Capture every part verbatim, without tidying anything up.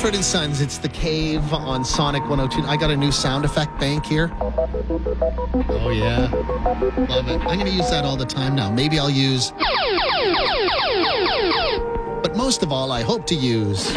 Mumford and Sons, it's The Cave on Sonic one oh two. I got a new sound effect bank here. Oh, yeah. Love it. I'm going to use that all the time now. Maybe I'll use... But most of all, I hope to use...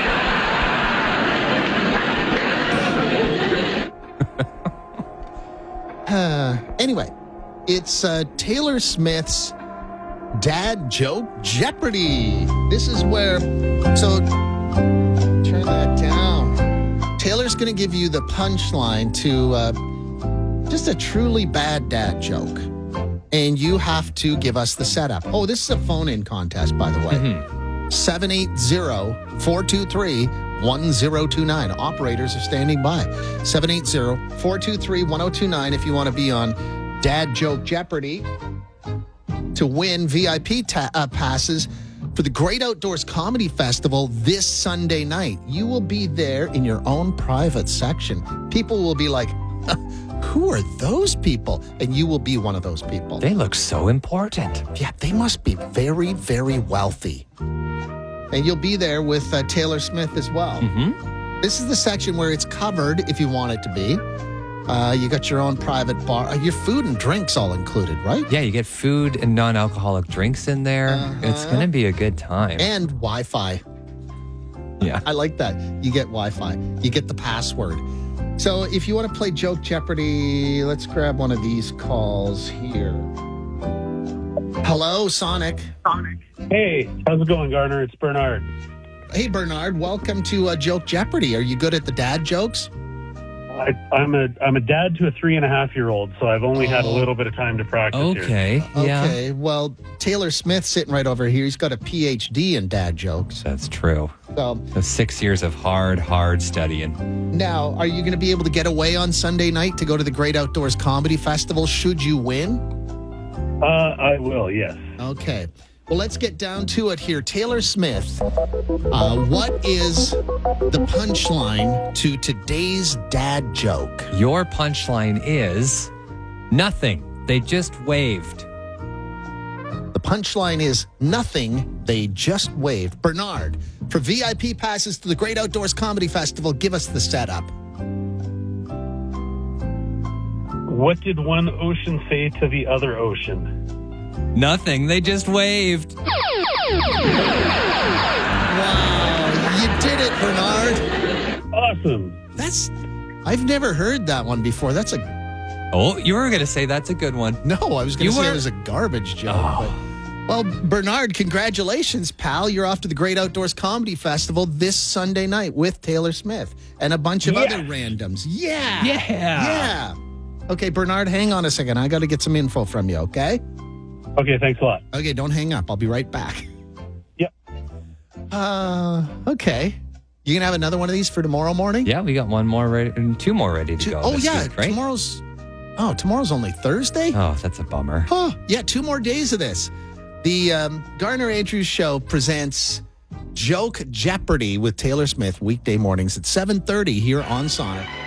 uh, anyway, it's uh, Taylor Smith's Dad Joke Jeopardy. This is where... So, turn that down. Taylor's going to give you the punchline to uh, just a truly bad dad joke. And you have to give us the setup. Oh, this is a phone-in contest, by the way. Mm-hmm. seven eight zero, four two three, one zero two nine. Operators are standing by. seven eight zero, four two three, one zero two nine if you want to be on Dad Joke Jeopardy to win V I P ta- uh, passes for the Great Outdoors Comedy Festival this Sunday night. You will be there in your own private section. People will be like, who are those people? And you will be one of those people. They look so important. Yeah, they must be very, very wealthy. And you'll be there with uh, Taylor Smith as well. Mm-hmm. This is the section where it's covered if you want it to be. Uh, you got your own private bar. Uh, your food and drinks all included, right? Yeah, you get food and non-alcoholic drinks in there. Uh-huh. It's going to be a good time. And Wi-Fi. Yeah. I like that. You get Wi-Fi. You get the password. So if you want to play Joke Jeopardy, let's grab one of these calls here. Hello, Sonic. Sonic. Hey, how's it going, Garner? It's Bernard. Hey, Bernard. Welcome to uh, Joke Jeopardy. Are you good at the dad jokes? I, I'm a I'm a dad to a three and a half year old, so I've only oh. had a little bit of time to practice. Okay, here. yeah. Okay. Well, Taylor Smith's sitting right over here. He's got a P H D in dad jokes. That's true. So, so six years of hard, hard studying. Now, are you going to be able to get away on Sunday night to go to the Great Outdoors Comedy Festival? Should you win? Uh, I will. Yes. Okay. Well, let's get down to it here. Taylor Smith, uh, what is the punchline to today's dad joke? Your punchline is nothing. They just waved. The punchline is nothing. They just waved. Bernard, for V I P passes to the Great Outdoors Comedy Festival, give us the setup. What did one ocean say to the other ocean? Nothing. They just waved. Wow, you did it, Bernard. Awesome. That's, I've never heard that one before. That's a... Oh, you were going to say that's a good one. No, I was going to say were... it was a garbage joke. Oh. But, well, Bernard, congratulations, pal. You're off to the Great Outdoors Comedy Festival this Sunday night with Taylor Smith and a bunch of yeah. other randoms. Yeah. Yeah. Yeah. Okay, Bernard, hang on a second. I got to get some info from you, okay? Okay, thanks a lot. Okay, don't hang up. I'll be right back. Yep. Uh, okay. You gonna have another one of these for tomorrow morning? Yeah, we got one more ready, two more ready to two, go. Oh this yeah, week, right? tomorrow's. Oh, tomorrow's only Thursday. Oh, that's a bummer. Huh? Yeah, two more days of this. The um, Garner Andrews Show presents Joke Jeopardy with Taylor Smith weekday mornings at seven thirty here on Sonic.